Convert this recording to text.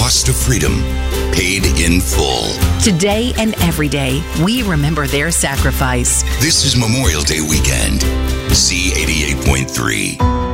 cost of freedom, paid in full. Today and every day, we remember their sacrifice. This is Memorial Day weekend. C88.3.